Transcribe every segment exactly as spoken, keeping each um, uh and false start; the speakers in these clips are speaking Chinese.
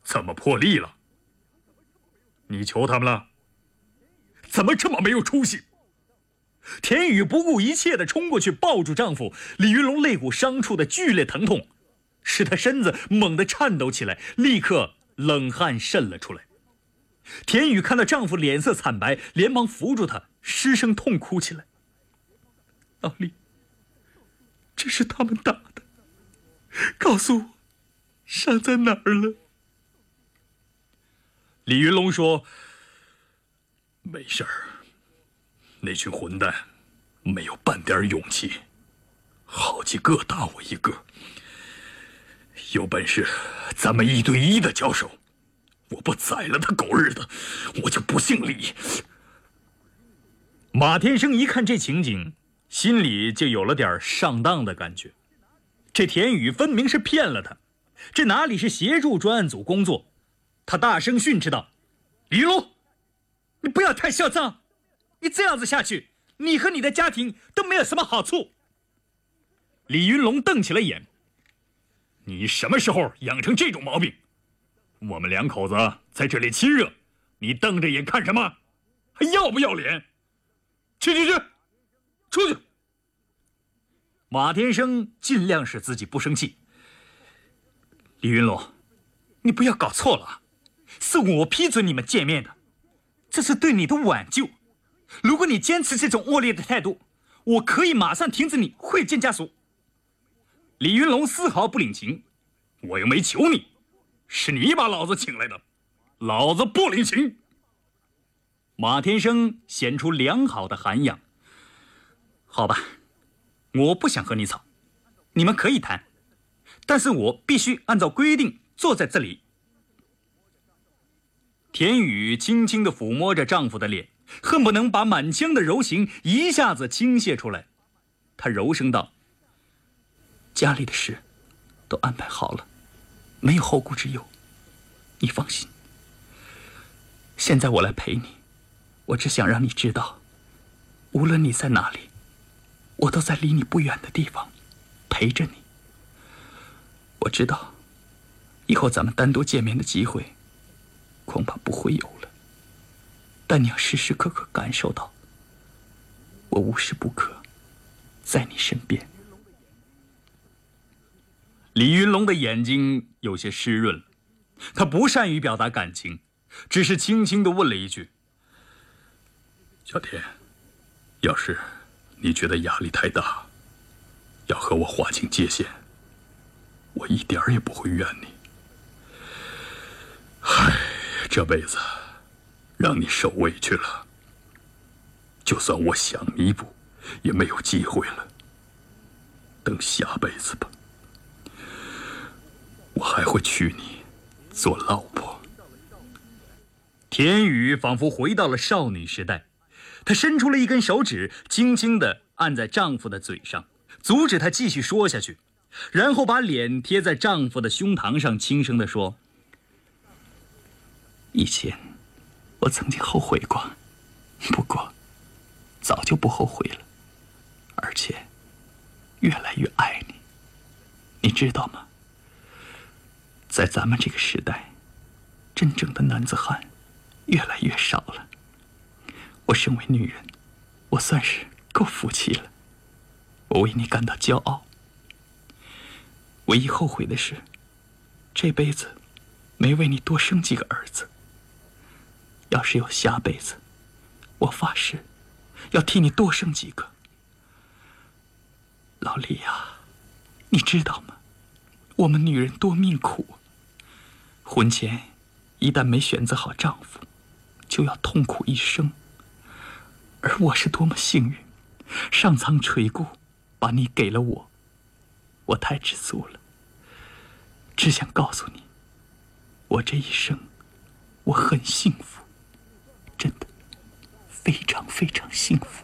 怎么破例了？你求他们了？怎么这么没有出息？ 田雨不顾一切地冲过去抱住丈夫，李云龙肋骨伤处的剧烈疼痛使她身子猛地颤抖起来，立刻冷汗渗了出来。田雨看到丈夫脸色惨白，连忙扶住他，失声痛哭起来。老李，这是他们打的，告诉我伤在哪儿了？ 李云龙说：没事儿，那群混蛋没有半点勇气，好几个打我一个，有本事咱们一对一的交手，我不宰了他狗日的，我就不姓李。 马天生一看这情景，心里就有了点上当的感觉。这田雨分明是骗了他，这哪里是协助专案组工作？他大声训斥道：李云龙，你不要太嚣张，你这样子下去，你和你的家庭都没有什么好处。李云龙瞪起了眼： 你什么时候养成这种毛病？我们两口子在这里亲热，你瞪着眼看什么？还要不要脸？去去去，出去！ 马天生尽量使自己不生气。李云龙，你不要搞错了，是我批准你们见面的，这是对你的挽救。如果你坚持这种恶劣的态度，我可以马上停止你会见家属。李云龙丝毫不领情： 我又没求你，是你把老子请来的，老子不领情。 马天生显出良好的涵养：好吧，我不想和你吵，你们可以谈，但是我必须按照规定坐在这里。田雨轻轻地抚摸着丈夫的脸，恨不能把满腔的柔情一下子倾泻出来。她柔声道：家里的事都安排好了，没有后顾之忧，你放心。现在我来陪你，我只想让你知道，无论你在哪里，我都在离你不远的地方陪着你。我知道以后咱们单独见面的机会恐怕不会有了，但你要时时刻刻感受到我无时不刻在你身边。李云龙的眼睛有些湿润了，他不善于表达感情，只是轻轻地问了一句： 小田，要是你觉得压力太大，要和我划清界限，我一点也不会怨你。唉，这辈子让你受委屈了，就算我想弥补，也没有机会了。等下辈子吧，我还会娶你做老婆。 田雨仿佛回到了少女时代，她伸出了一根手指，轻轻地按在丈夫的嘴上，阻止他继续说下去，然后把脸贴在丈夫的胸膛上，轻声地说：以前我曾经后悔过，不过早就不后悔了，而且越来越爱你。你知道吗？在咱们这个时代，真正的男子汉越来越少了。我身为女人，我算是够福气了，我为你感到骄傲。唯一后悔的是，这辈子没为你多生几个儿子。要是有下辈子，我发誓要替你多生几个。老李呀，你知道吗？我们女人多命苦，婚前一旦没选择好丈夫，就要痛苦一生。而我是多么幸运，上苍垂顾，把你给了我，我太知足了。只想告诉你，我这一生我很幸福，真的非常非常幸福。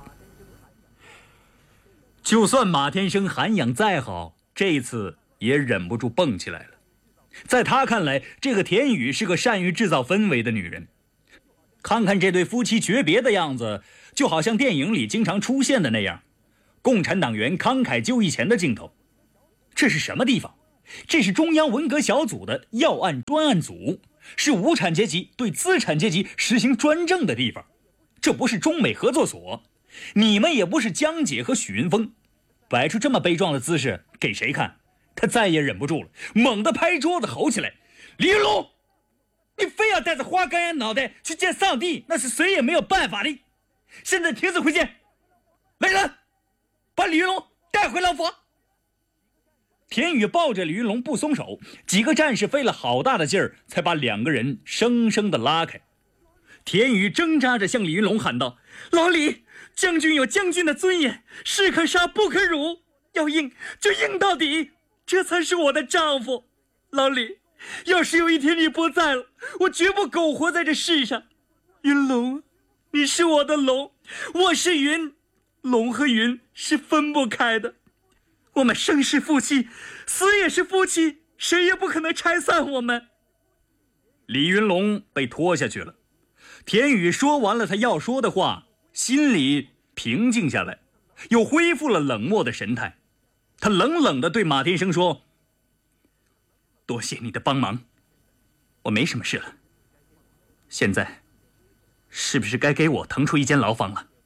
就算马天生涵养再好，这一次也忍不住蹦起来了。在他看来，这个田雨是个善于制造氛围的女人。看看这对夫妻诀别的样子，就好像电影里经常出现的那样，共产党员慷慨就义前的镜头。这是什么地方？这是中央文革小组的要案专案组， 是无产阶级对资产阶级实行专政的地方。这不是中美合作所，你们也不是江姐和许云峰，摆出这么悲壮的姿势给谁看？他再也忍不住了，猛地拍桌子吼起来：李云龙，你非要带着花岗岩脑袋去见上帝，那是谁也没有办法的。现在停止会见，来人，把李云龙带回牢房。田宇抱着李云龙不松手，几个战士费了好大的劲儿，才把两个人生生的拉开。田宇挣扎着向李云龙喊道：老李，将军有将军的尊严，士可杀不可辱，要硬就硬到底，这才是我的丈夫。老李，要是有一天你不在了，我绝不苟活在这世上。云龙，你是我的龙，我是云，龙和云是分不开的。我们生是夫妻，死也是夫妻，谁也不可能拆散我们。李云龙被拖下去了。田宇说完了他要说的话，心里平静下来，又恢复了冷漠的神态。他冷冷地对马天生说：多谢你的帮忙，我没什么事了。现在是不是该给我腾出一间牢房了？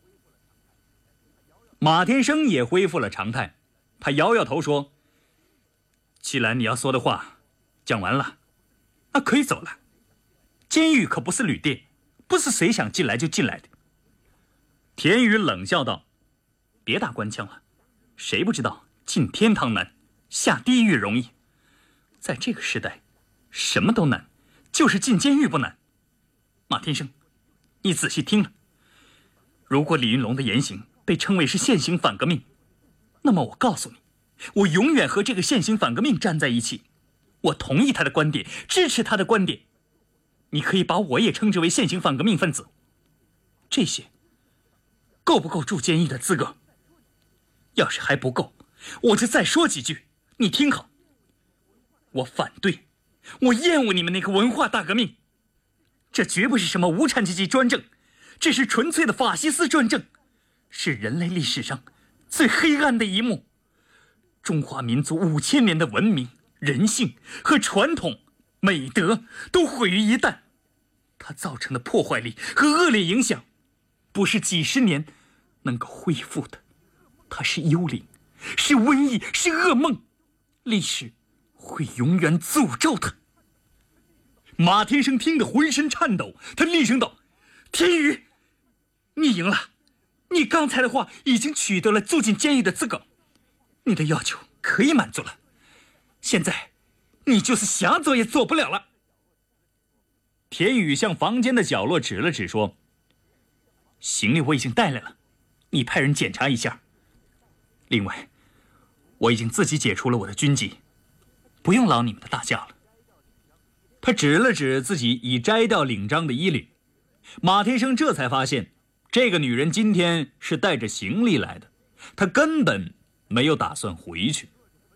马天生也恢复了常态，他摇摇头说：既然你要说的话讲完了，那可以走了。监狱可不是旅店，不是谁想进来就进来的。田宇冷笑道：别打官腔了，谁不知道进天堂难，下地狱容易？在这个时代，什么都难，就是进监狱不难。马天生，你仔细听了，如果李云龙的言行被称为是现行反革命，那么我告诉你，我永远和这个现行反革命站在一起，我同意他的观点，支持他的观点。你可以把我也称之为现行反革命分子，这些够不够住监狱的资格？要是还不够，我就再说几句，你听好。我反对，我厌恶你们那个文化大革命，这绝不是什么无产阶级专政，这是纯粹的法西斯专政，是人类历史上最黑暗的一幕。中华民族五千年的文明、人性和传统美德都毁于一旦，它造成的破坏力和恶劣影响，不是几十年能够恢复的。它是幽灵，是瘟疫，是噩梦，历史会永远诅咒它。马天生听得浑身颤抖，他厉声道：天宇，你赢了，你刚才的话已经取得了住进监狱的资格，你的要求可以满足了，现在你就是想走也走不了了。田宇向房间的角落指了指，说：行李我已经带来了，你派人检查一下。另外，我已经自己解除了我的军籍，不用劳你们的大驾了。他指了指自己已摘掉领章的衣领。马天生这才发现，这个女人今天是带着行李来的，她根本没有打算回去。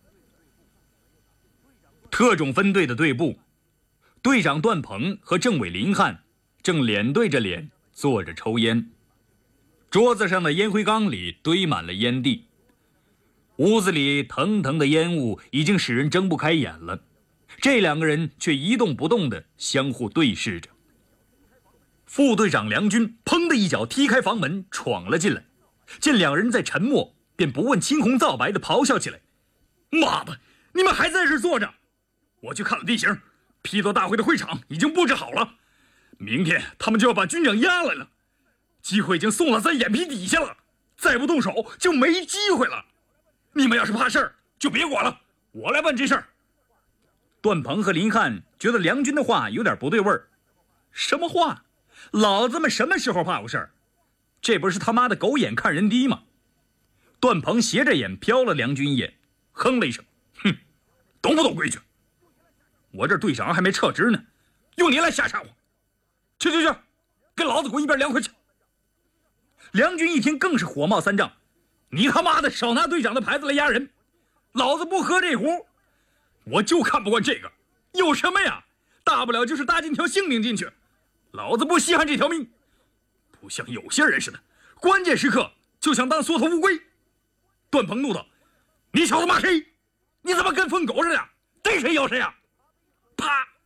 特种分队的队部，队长段鹏和政委林汉正脸对着脸坐着抽烟，桌子上的烟灰缸里堆满了烟蒂，屋子里腾腾的烟雾已经使人睁不开眼了。这两个人却一动不动地相互对视着。副队长梁军砰的一脚踢开房门，闯了进来，见两人在沉默，便不问青红皂白地咆哮起来：妈的，你们还在这坐着？我去看了地形，批斗大会的会场已经布置好了，明天他们就要把军长押来了，机会已经送到咱眼皮底下了，再不动手就没机会了。你们要是怕事儿，就别管了，我来办这事儿。段鹏和林汉觉得梁军的话有点不对味儿。什么话？老子们什么时候怕过事儿？这不是他妈的狗眼看人低吗？段鹏斜着眼瞟了梁军一眼，哼了一声：哼，懂不懂规矩？我这队长还没撤职呢，用你来吓吓我？去去去，跟老子滚一边凉快去！梁军一听更是火冒三丈：你他妈的少拿队长的牌子来压人，老子不喝这壶，我就看不惯这个。有什么呀？大不了就是搭进条性命进去，老子不稀罕这条命，不像有些人似的，关键时刻就想当缩头乌龟。段鹏怒道：你小子骂谁？你怎么跟疯狗似的？逮谁咬谁啊！啪！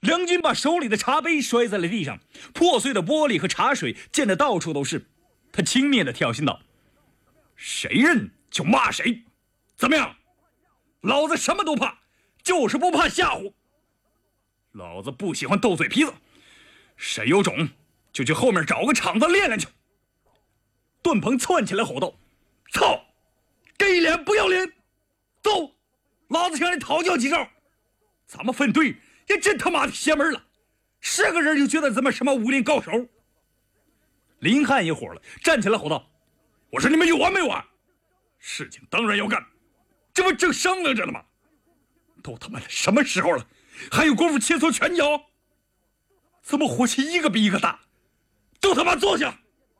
梁军把手里的茶杯摔在了地上，破碎的玻璃和茶水溅得到处都是。他轻蔑地挑衅道：“谁认就骂谁，怎么样？老子什么都怕，就是不怕吓唬。老子不喜欢斗嘴皮子，谁有种就去后面找个场子练练去。”段鹏窜起来吼道：“操，给脸不要脸！走，老子向你讨教几招。咱们分队也真他妈的邪门了，十个人就觉得咱们什么武林高手。”林汉也火了，站起来吼道：“我说你们有完没完？事情当然要干，这不正商量着呢吗？都他妈的什么时候了，还有功夫切磋拳脚？怎么火气一个比一个大？都他妈坐下！”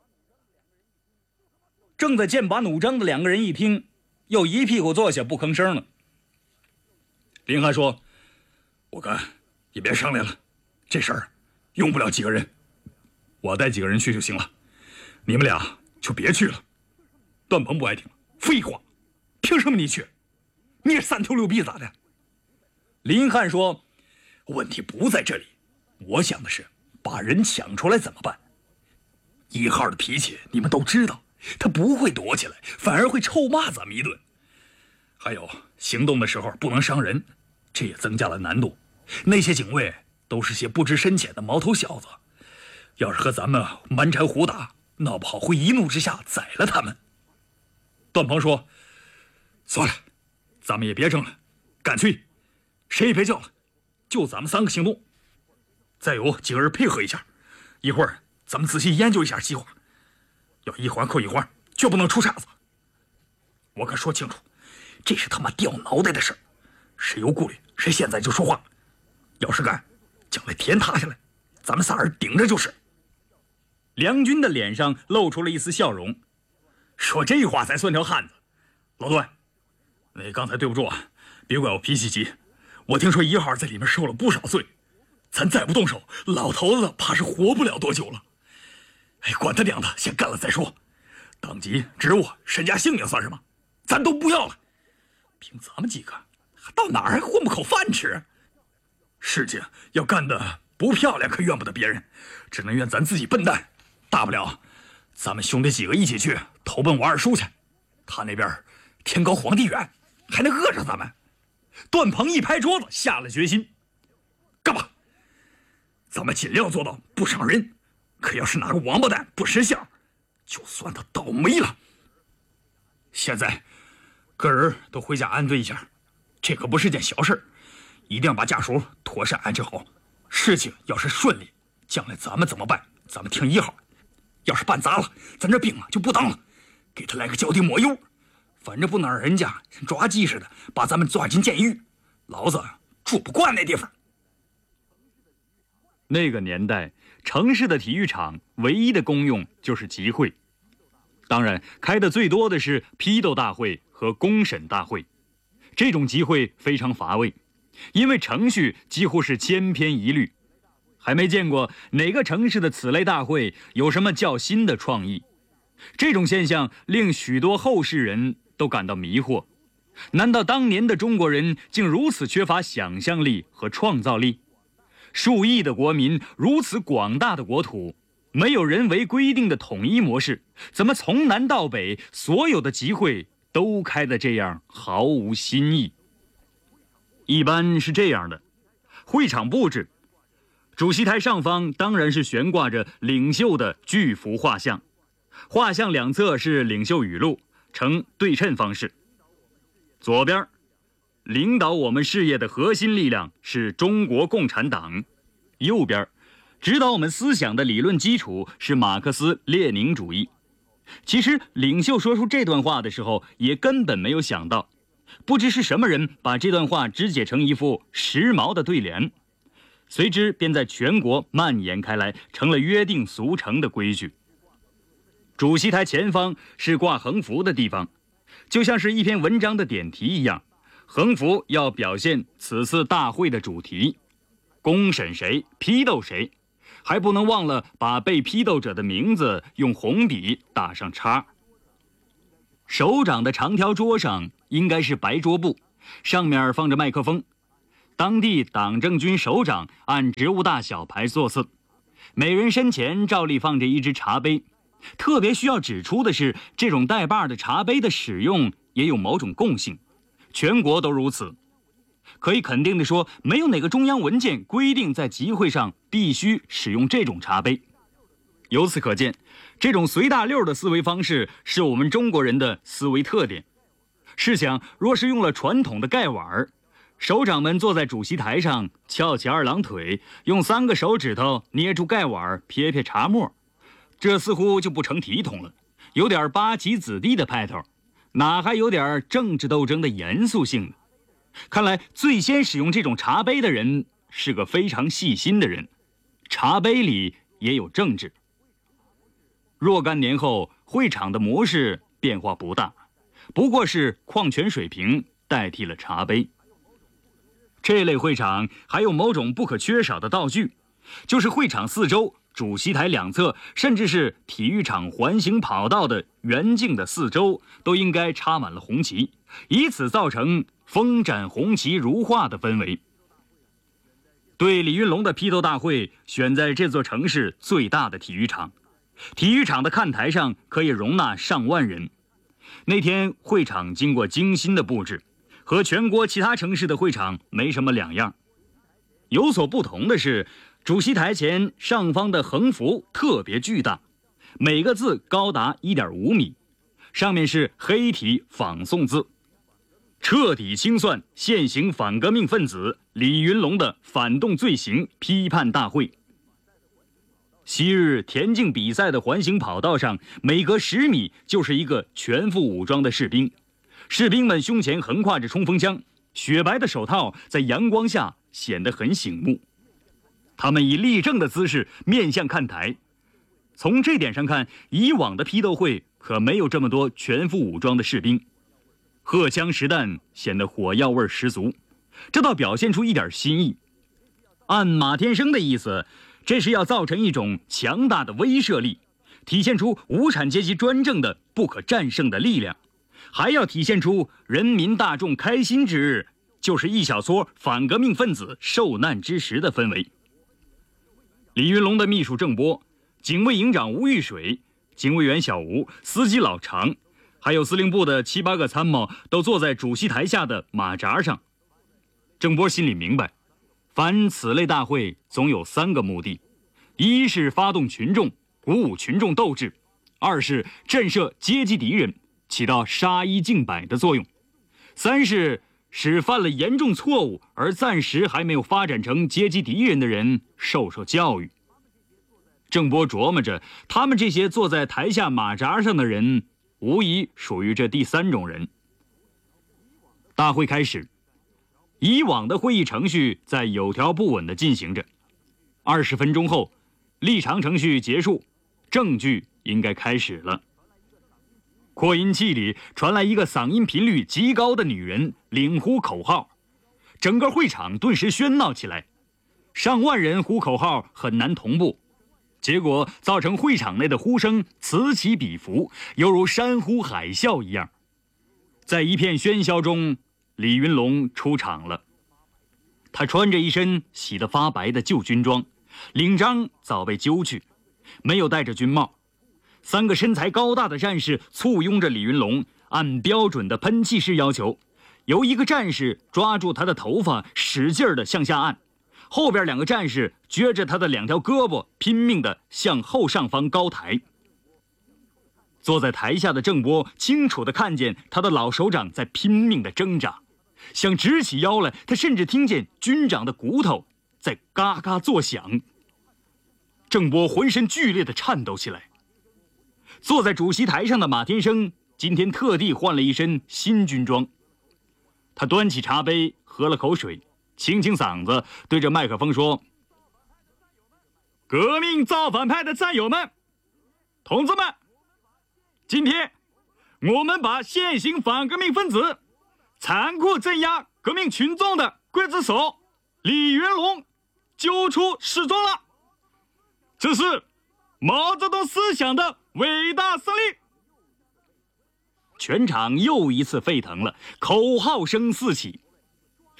正在剑拔弩张的两个人一听，又一屁股坐下，不吭声了。林汉说：“我看也别商量了，这事儿用不了几个人，我带几个人去就行了，你们俩就别去了。”段鹏不爱听，废话，凭什么你去？你三头六臂咋的？林汉说：“问题不在这里，我想的是把人抢出来怎么办？一号的脾气你们都知道，他不会躲起来，反而会臭骂咱们一顿。还有行动的时候不能伤人，这也增加了难度。那些警卫都是些不知深浅的毛头小子，要是和咱们蛮缠胡打，闹不好会一怒之下宰了他们。”段鹏说：“算了，咱们也别争了，干脆谁也别叫了，就咱们三个行动。再有几个人配合一下，一会儿咱们仔细研究一下计划，要一环扣一环，绝不能出岔子。我可说清楚，这是他妈掉脑袋的事儿，谁有顾虑谁现在就说话，要是干，将来天塌下来，咱们仨人顶着就是。”梁军的脸上露出了一丝笑容，说这话才算条汉子。老段，你刚才对不住啊，别怪我脾气急。我听说一号在里面受了不少罪，咱再不动手，老头子怕是活不了多久了。哎，管他娘的，先干了再说。党籍、职务、身家性命算什么？咱都不要了。凭咱们几个，到哪儿还混不口饭吃？事情要干得不漂亮，可怨不得别人，只能怨咱自己笨蛋。大不了，咱们兄弟几个一起去投奔我二叔去，他那边天高皇帝远，还能饿着咱们。段鹏一拍桌子，下了决心：干吧！咱们尽量做到不伤人，可要是哪个王八蛋不识相，就算他倒霉了。现在个人都回家安顿一下，这可不是件小事，一定要把家属妥善安置好。事情要是顺利，将来咱们怎么办？咱们听一号。要是办砸了，咱这兵啊就不当了，给他来个脚底抹油，反正不能让人家像抓鸡似的把咱们抓进监狱，老子住不惯那地方。 那个年代，城市的体育场唯一的功用就是集会，当然开的最多的是批斗大会和公审大会。这种集会非常乏味，因为程序几乎是千篇一律，还没见过哪个城市的此类大会有什么较新的创意。这种现象令许多后世人都感到迷惑，难道当年的中国人竟如此缺乏想象力和创造力？数亿的国民，如此广大的国土，没有人为规定的统一模式，怎么从南到北所有的集会都开得这样毫无新意？一般是这样的，会场布置，主席台上方当然是悬挂着领袖的巨幅画像，画像两侧是领袖语录，呈对称方式。左边，领导我们事业的核心力量是中国共产党；右边，指导我们思想的理论基础是马克思列宁主义。其实领袖说出这段话的时候，也根本没有想到，不知是什么人把这段话肢解成一副时髦的对联，随之便在全国蔓延开来，成了约定俗成的规矩。主席台前方是挂横幅的地方，就像是一篇文章的点题一样，横幅要表现此次大会的主题，公审谁，批斗谁，还不能忘了把被批斗者的名字用红笔打上叉。首长的长条桌上应该是白桌布，上面放着麦克风， 当地党政军首长按职务大小排座次，每人身前照例放着一只茶杯。特别需要指出的是，这种带把的茶杯的使用也有某种共性，全国都如此。可以肯定地说，没有哪个中央文件规定在集会上必须使用这种茶杯。由此可见，这种随大溜的思维方式是我们中国人的思维特点。试想，若是用了传统的盖碗，首长们坐在主席台上，翘起二郎腿，用三个手指头捏住盖碗，撇撇茶沫，这似乎就不成体统了，有点八旗子弟的派头，哪还有点政治斗争的严肃性呢？看来最先使用这种茶杯的人是个非常细心的人，茶杯里也有政治。若干年后，会场的模式变化不大，不过是矿泉水瓶代替了茶杯。这类会场还有某种不可缺少的道具，就是会场四周、主席台两侧，甚至是体育场环形跑道的圆径的四周，都应该插满了红旗，以此造成风展红旗如画的氛围。对李云龙的批斗大会选在这座城市最大的体育场，体育场的看台上可以容纳上万人。那天会场经过精心的布置，和全国其他城市的会场没什么两样。有所不同的是，主席台前上方的横幅特别巨大，每个字高达 一点五米，上面是黑体仿宋字：彻底清算现行反革命分子李云龙的反动罪行批判大会。昔日田径比赛的环形跑道上，每隔十米就是一个全副武装的士兵，士兵们胸前横挎着冲锋枪，雪白的手套在阳光下显得很醒目。他们以立正的姿势面向看台。从这点上看，以往的批斗会可没有这么多全副武装的士兵，荷枪实弹，显得火药味十足，这倒表现出一点新意。按马天生的意思，这是要造成一种强大的威慑力，体现出无产阶级专政的不可战胜的力量，还要体现出人民大众开心之日就是一小撮反革命分子受难之时的氛围。李云龙的秘书郑波、警卫营长吴玉水、警卫员小吴、司机老常，还有司令部的七八个参谋都坐在主席台下的马扎上。郑波心里明白，凡此类大会总有三个目的：一是发动群众，鼓舞群众斗志；二是震慑阶级敌人，起到杀一儆百的作用；三是使犯了严重错误而暂时还没有发展成阶级敌人的人受受教育。郑波琢磨着，他们这些坐在台下马扎上的人无疑属于这第三种人。大会开始，以往的会议程序在有条不紊地进行着。二十分钟后，立场程序结束，正剧应该开始了。扩音器里传来一个嗓音频率极高的女人领呼口号，整个会场顿时喧闹起来。上万人呼口号很难同步，结果造成会场内的呼声此起彼伏，犹如山呼海啸一样。在一片喧嚣中，李云龙出场了。他穿着一身洗得发白的旧军装，领章早被揪去，没有戴着军帽。三个身材高大的战士簇拥着李云龙，按标准的喷气式要求，由一个战士抓住他的头发，使劲地向下按，后边两个战士撅着他的两条胳膊，拼命地向后上方高抬。坐在台下的郑波清楚地看见他的老首长在拼命地挣扎，想直起腰来，他甚至听见军长的骨头在嘎嘎作响。郑波浑身剧烈地颤抖起来。坐在主席台上的马天生今天特地换了一身新军装，他端起茶杯喝了口水，清清嗓子对着麦克风说：革命造反派的战友们，同志们，今天我们把现行反革命分子残酷镇压革命群众的刽子手李云龙揪出示众了，这是毛泽东思想的伟大胜利。全场又一次沸腾了，口号声四起。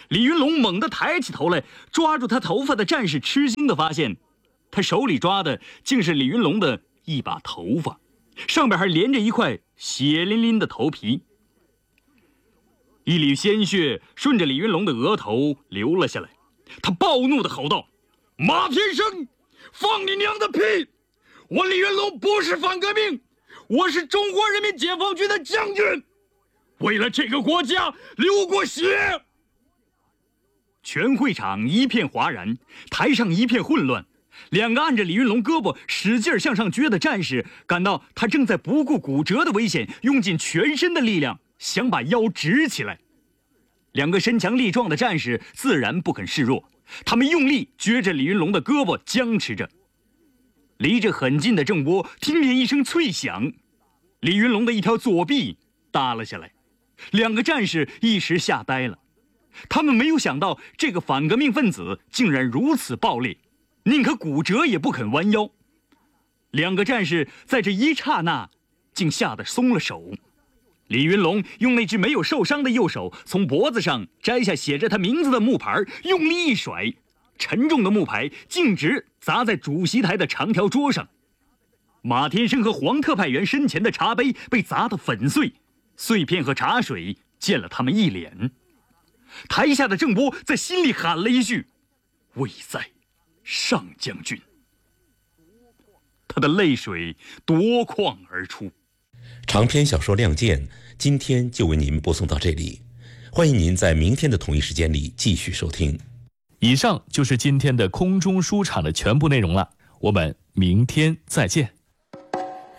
李云龙猛地抬起头来，抓住他头发的战士吃惊地发现，他手里抓的竟是李云龙的一把头发，上边还连着一块血淋淋的头皮。一缕鲜血顺着李云龙的额头流了下来，他暴怒地吼道：“马天生，放你娘的屁！我李云龙不是反革命，我是中国人民解放军的将军，为了这个国家流过血。”全会场一片哗然，台上一片混乱。两个按着李云龙胳膊使劲向上撅的战士感到他正在不顾骨折的危险，用尽全身的力量想把腰直起来。两个身强力壮的战士自然不肯示弱，他们用力撅着李云龙的胳膊僵持着。离着很近的郑波听见一声脆响，李云龙的一条左臂耷了下来。两个战士一时吓呆了，他们没有想到这个反革命分子竟然如此暴烈，宁可骨折也不肯弯腰。两个战士在这一刹那竟吓得松了手。李云龙用那只没有受伤的右手从脖子上摘下写着他名字的木牌，用力一甩，沉重的木牌径直砸在主席台的长条桌上。马天生和黄特派员身前的茶杯被砸得粉碎，碎片和茶水溅了他们一脸。台下的郑波在心里喊了一句：“危在上将军。”他的泪水夺眶而出。 长篇小说《亮剑》今天就为您播送到这里，欢迎您在明天的同一时间里继续收听。 以上就是今天的空中书场的全部内容了，我们明天再见。